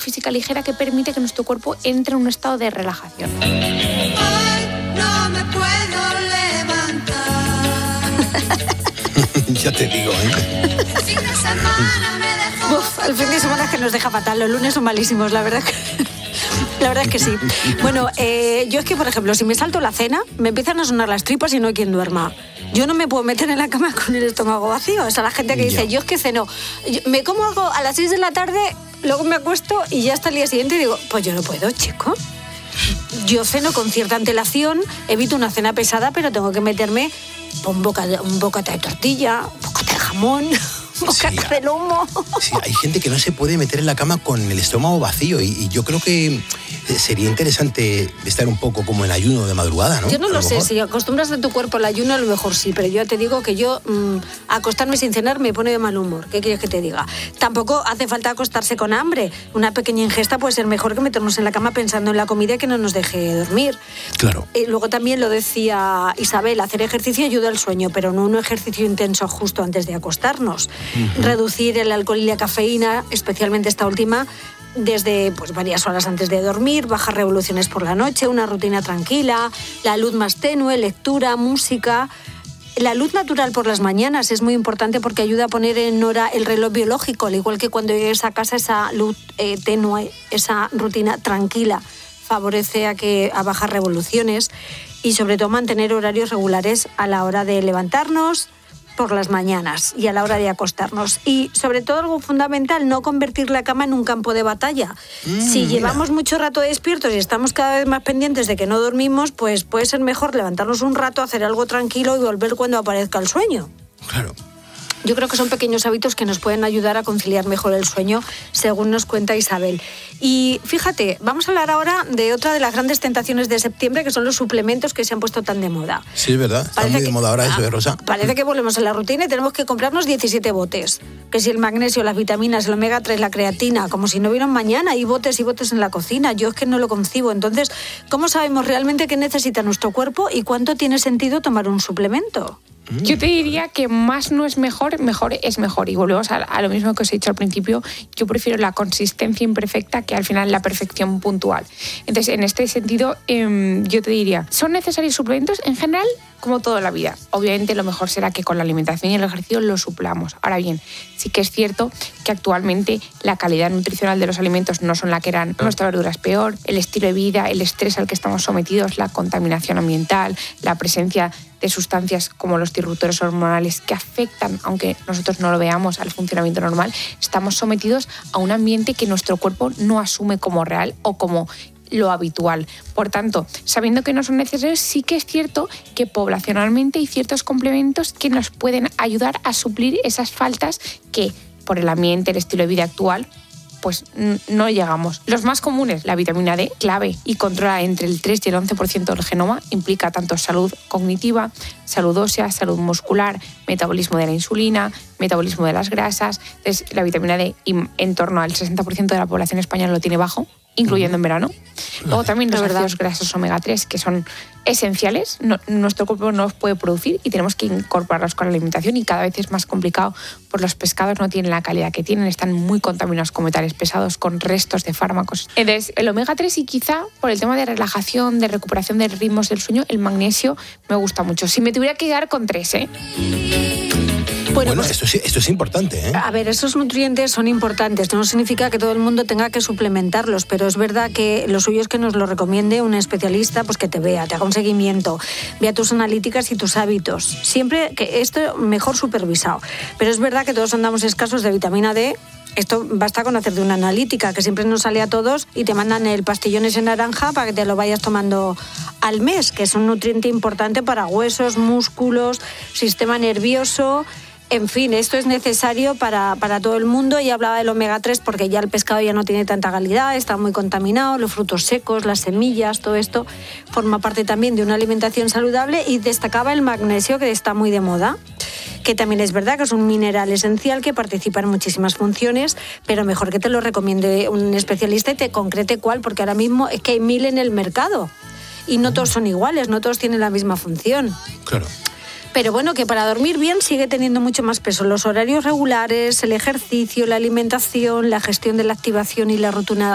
física ligera que permite que nuestro cuerpo entre en un estado de relajación. Hoy no me puedo levantar. Ya te digo, El fin de semana me dejó. El fin de semana es que nos deja fatal, los lunes son malísimos, la verdad es que sí. Bueno, yo es que, por ejemplo, si me salto la cena, me empiezan a sonar las tripas y no hay quien duerma. Yo no me puedo meter en la cama con el estómago vacío. O sea, la gente que dice, yo es que ceno, me como algo a las 6 de la tarde, luego me acuesto y ya hasta el día siguiente y digo, pues yo no puedo, chico. Yo ceno con cierta antelación, evito una cena pesada, pero tengo que meterme un bocata de tortilla, un bocata de jamón, un bocata de lomo. Sí, hay gente que no se puede meter en la cama con el estómago vacío y yo creo que sería interesante estar un poco como en ayuno de madrugada, ¿no? Yo no lo sé, si acostumbras a tu cuerpo al ayuno a lo mejor sí, pero yo te digo que yo acostarme sin cenar me pone de mal humor. ¿Qué quieres que te diga? Tampoco hace falta acostarse con hambre. Una pequeña ingesta puede ser mejor que meternos en la cama pensando en la comida que no nos deje dormir. Claro. Luego también lo decía Isabel, hacer ejercicio ayuda al sueño, pero no un ejercicio intenso justo antes de acostarnos. Reducir el alcohol y la cafeína, especialmente esta última, desde varias horas antes de dormir, bajar revoluciones por la noche, una rutina tranquila, la luz más tenue, lectura, música. La luz natural por las mañanas es muy importante porque ayuda a poner en hora el reloj biológico, al igual que cuando llegues a casa esa luz tenue, esa rutina tranquila, favorece a bajar revoluciones y sobre todo mantener horarios regulares a la hora de levantarnos por las mañanas y a la hora de acostarnos. Y sobre todo algo fundamental, no convertir la cama en un campo de batalla. Si llevamos mucho rato despiertos y estamos cada vez más pendientes de que no dormimos, pues puede ser mejor levantarnos un rato, hacer algo tranquilo y volver cuando aparezca el sueño. Claro. Yo creo que son pequeños hábitos que nos pueden ayudar a conciliar mejor el sueño, según nos cuenta Isabel. Y fíjate, vamos a hablar ahora de otra de las grandes tentaciones de septiembre, que son los suplementos que se han puesto tan de moda. Sí, es verdad. Está muy de moda ahora eso, Rosa. Parece que volvemos a la rutina y tenemos que comprarnos 17 botes. Que si el magnesio, las vitaminas, el omega 3, la creatina, como si no hubiera un mañana, hay botes y botes en la cocina. Yo es que no lo concibo. Entonces, ¿cómo sabemos realmente qué necesita nuestro cuerpo y cuánto tiene sentido tomar un suplemento? Yo te diría que más no es mejor, mejor es mejor. Y volvemos a lo mismo que os he dicho al principio. Yo prefiero la consistencia imperfecta que al final la perfección puntual. Entonces, en este sentido, yo te diría, ¿son necesarios suplementos? En general, como toda la vida. Obviamente lo mejor será que con la alimentación y el ejercicio lo suplamos. Ahora bien, sí que es cierto que actualmente la calidad nutricional de los alimentos no son la que eran. Nuestra verdura es peor, el estilo de vida, el estrés al que estamos sometidos, la contaminación ambiental, la presencia de sustancias como los disruptores hormonales que afectan, aunque nosotros no lo veamos, al funcionamiento normal, estamos sometidos a un ambiente que nuestro cuerpo no asume como real o como lo habitual. Por tanto, sabiendo que no son necesarios, sí que es cierto que poblacionalmente hay ciertos complementos que nos pueden ayudar a suplir esas faltas que por el ambiente, el estilo de vida actual, pues no llegamos. Los más comunes, la vitamina D, clave y controla entre el 3 y el 11% del genoma, implica tanto salud cognitiva, salud ósea, salud muscular, metabolismo de la insulina, metabolismo de las grasas. Entonces, la vitamina D en torno al 60% de la población española lo tiene bajo, incluyendo en verano. Luego también los ácidos grasos omega 3, que son esenciales, nuestro cuerpo no los puede producir y tenemos que incorporarlos con la alimentación, y cada vez es más complicado, pues los pescados no tienen la calidad que tienen, están muy contaminados con metales pesados, con restos de fármacos. Entonces, el omega 3 y quizá por el tema de relajación, de recuperación de ritmos del sueño, el magnesio me gusta mucho. Si me tuviera que quedar con 3, Bueno, esto es importante, ¿eh? A ver, esos nutrientes son importantes. No significa que todo el mundo tenga que suplementarlos, pero es verdad que lo suyo es que nos lo recomiende un especialista, pues que te vea, te haga un seguimiento, vea tus analíticas y tus hábitos. Siempre que esto mejor supervisado. Pero es verdad que todos andamos escasos de vitamina D. Esto basta con hacerte una analítica, que siempre nos sale a todos, y te mandan el pastillón ese naranja para que te lo vayas tomando al mes, que es un nutriente importante para huesos, músculos, sistema nervioso. En fin, esto es necesario para todo el mundo. Y hablaba del omega 3 porque ya el pescado ya no tiene tanta calidad, está muy contaminado, los frutos secos, las semillas, todo esto forma parte también de una alimentación saludable. Y destacaba el magnesio, que está muy de moda, que también es verdad que es un mineral esencial que participa en muchísimas funciones, pero mejor que te lo recomiende un especialista y te concrete cuál, porque ahora mismo es que hay 1000 en el mercado y no todos son iguales, no todos tienen la misma función. Claro. Pero bueno, que para dormir bien sigue teniendo mucho más peso los horarios regulares, el ejercicio, la alimentación, la gestión de la activación y la rutina